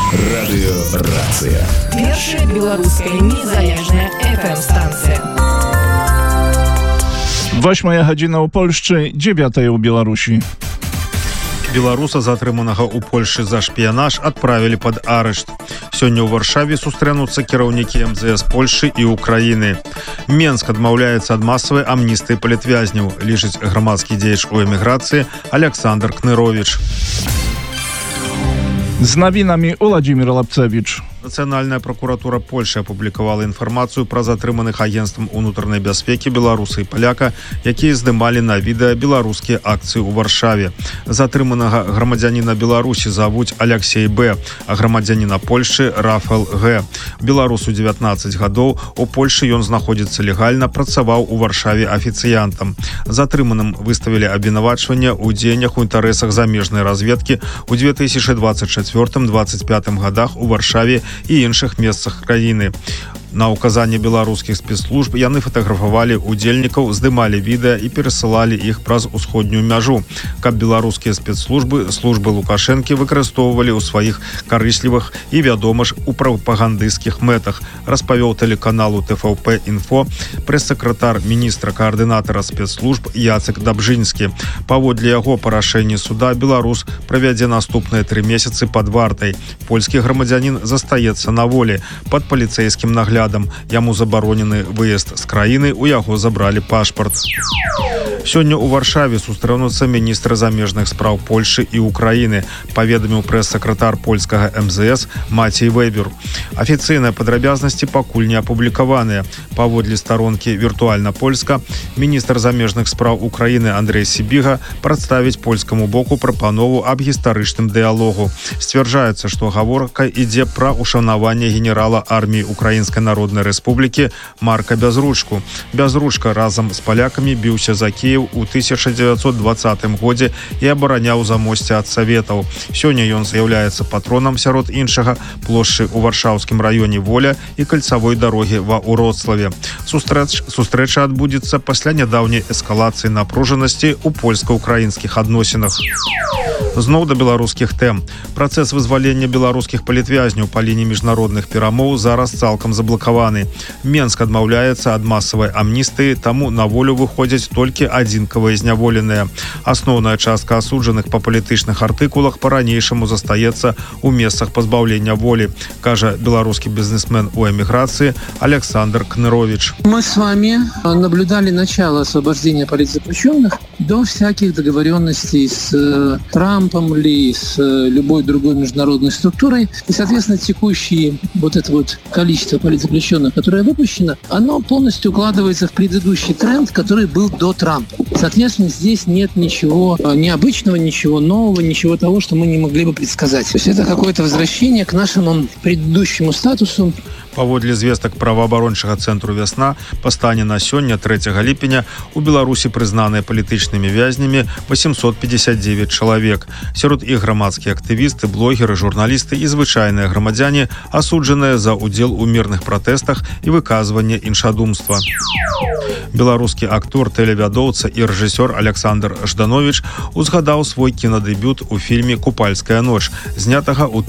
Радыёрацыя. Першая беларуская незалежная FM-станцыя. 8 гадзіна ў Польшчы, 9 у Беларусі. Беларуса, затрыманага ў Польшы за шпіянаж, адправілі пад арышт. Сёння ў Варшаве сустрэнуцца кіраўнікі МЗС Польшы і Украіны. Менск адмаўляецца ад масавай амністыі палітвязняў, лічыць грамадскі дзеяч у эміграцыі Александр Кнырович. З навінамі Уладзімір Лапцевіч. Нацыянальная прокуратура Польши апублікавала інфармацыю пра затрыманых агенцтвам унутранай бяспекі беларуса і паляка, якія здымалі на відэа беларускія акцыі ў Варшаве. Затрыманага грамадзяніна Беларусі завуць Алексей Б, а грамадзяніна Польшчы Рафаэл Г. Беларусу 19 гадоў, у Польшы ён знаходзіцца легальна, працаваў у Варшаве афіцыянтам. Затрыманым выставілі абвінавачванне ў дзеяннях у інтарэсах замежнай разведкі ў 2024-2025 годах у Варшаве і іншых месцах краіны. На указанне беларускіх спецслужб яны фатаграфавалі удзельнікаў, здымалі відэа і перасылалі іх праз усходнюю мяжу, каб беларускія спецслужбы службы Лукашэнкі выкарыстоўвалі ў сваіх карыслівых і, вядома ж, у прапагандысцкіх мэтах, распавёў тэлеканалу ТВП Інфо прэс-сакратар міністра каардынатара спецслужб Яцек Дабжынскі. Паводле яго парашэння суда беларус правядзе наступныя 3 месяцы пад вартай. Польскі грамадзянін застаецца на волі пад паліцэйскім наглядам. Яму забаронены выезд з краіны, у яго забралі пашпарт. Сёння ў Варшаве сустрэнуцца міністры замежных спраў Польшы і Украіны, паведаміў прэс-сакратар польскага МЗС Мацей Вэбер. Афіцыйныя падрабязнасці пакуль не апублікаваныя. Паводле старонкі «Віртуальна Польска», міністр замежных спраў Украіны Андрэй Сібіга прадставіць польскаму боку прапанову аб гістарычным дыялогу. Сцвярджаецца, што гаворка ідзе пра ушанаванне генерала арміі Украінскай Народнай Рэспублікі Марка Бязручку. Бязручка разам з палякамі біўся за Кіеў у 1920 годзе і абараняў замосце ад саветаў. Сёння ён з'яўляецца патронам сярод іншага плошчы ў варшаўскім раёне Воля і кальцавой дарогі ва Уроцлаве. Сустрэча адбудзецца пасля нядаўняй эскалацыі напружанасці ў польска-украінскіх адносінах. Зноў да беларускіх тэм. Працэс вызвалення беларускіх палітвязняў па лініі міжнародных перамоў зараз цалкам заблакаваны. Менск адмаўляецца ад масавай амністыі, таму на волю выходзяць толькі адзінкавыя зняволеныя. Асноўная частка асуджаных па палітычных артыкулах па-ранейшаму застаецца ў месцах пазбаўлення волі, кажа беларускі бізнесмен у эміграцыі Александр Кнырович. Мы с вами наблюдали начало освобождения политзаключенных до всяких договоренностей с Трампом или с любой другой международной структурой. И, соответственно, текущее вот это вот количество политзаключенных, которое выпущено, оно полностью укладывается в предыдущий тренд, который был до Трампа. Соответственно, здесь нет ничего необычного, ничего нового, ничего того, что мы не могли бы предсказать. То есть это какое-то возвращение к нашему предыдущему статусу. Паводле звестак праваабарончага цэнтру «Вясна», па стане на сёння 3 ліпеня у Беларусі прызнаныя палітычнымі вязнямі 859 чалавек. Сярод іх грамадскія актывісты, блогеры, журналісты і звычайныя грамадзяне, асуджаныя за ўдзел у мірных пратэстах і выказванне іншадумства. Беларускі актор, тэлевядоўца і рэжысёр Александр Жданович узгадаў свой кінадэбют у фільме «Купальская ноч», знятага ў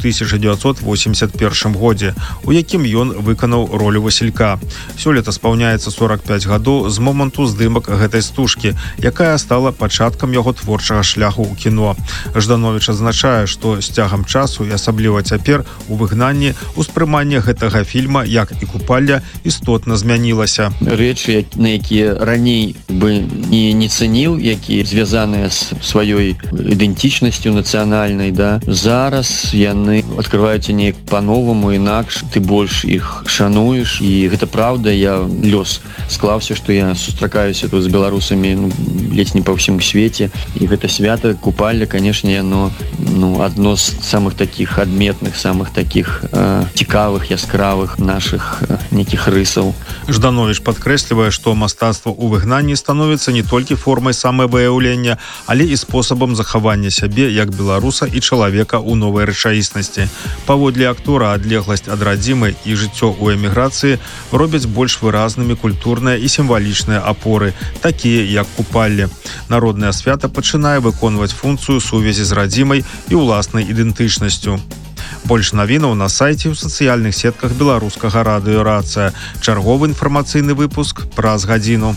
1981 годзе, у якім ён выканаў ролю Васілька. Сёлета спаўняецца 45 гадоў з моманту здымак гэтай стужкі, якая стала пачаткам яго творчага шляху ў кіно. Жданович адзначае, што з цягам часу і асабліва цяпер у выгнанні успрыманне гэтага фільма, як і «Купальня», істотна змянілася. Рэчы, на якія раней бы не цэніў, якія звязаныя з сваёй ідэнтычнасцю нацыянальнай, да, зараз яны адкрываюцца неяк па-новаму, інакш, ты больш іх шануеш, і гэта правда. Я лёс склаўся, што я сустракаюся тут з беларусамі ледзь не па ўсім свеце, і гэта свята Купальня, канешне, яно адно з самых такіх адметных, самых такіх цікавых, яскравых нашых нейкіх рысаў. Жданович падкрэслівае, што мастацтва ў выгнанні становіцца не толькі формай самавыяўлення, але і спосабам захавання сябе як беларуса і чалавека ў новай рэчаіснасці. Паводле актора адлегласць ад радзімы і жыццё ў эміграцыі робяць больш выразнымі культурныя і сімвалічныя апоры, такія як Купальня. Народнае свята пачынае выконваць функцыю сувязі з радзімай і ўласнай ідэнтычнасцю. Больш навінаў на сайце ў сацыяльных сетках беларускага радыё «Рацыя». Чарговы інфармацыйны выпуск праз гадзіну.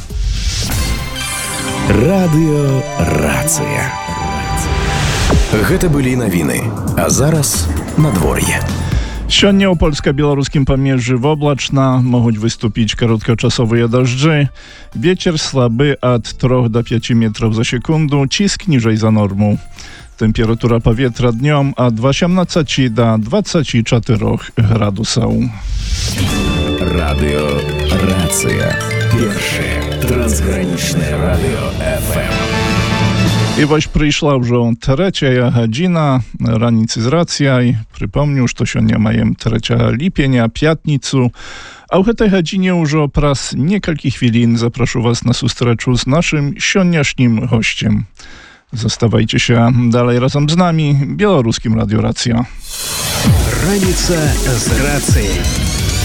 Радыё «Рацыя». Гэта былі навіны, а зараз надвор'е. Сёння ў польска-беларускім памежжы воблачна, могуць выступіць кароткачасовыя дажджы. Вецер слабы ад 3 до 5 метров за секунду, ціск ніжэй за норму. Тэмпература паветра днём ад 18 до 24 градусаў. Радыё «Рацыя». Першае трансгранічнае радыё FM. І вось прыйшла ўжо 3 гадзіна раніцы з рацыяй. Прыпомню, што сёння маем 3 ліпеня, пятніцу. А ў гэтай гадзіне ўжо праз некалькі хвілін запрашу вас на сустрэчу з нашым сённяшнім госцем. Заставайцеся далей разам з намі, Беларускім радыё «Рацыя». Раніца з рацыяй.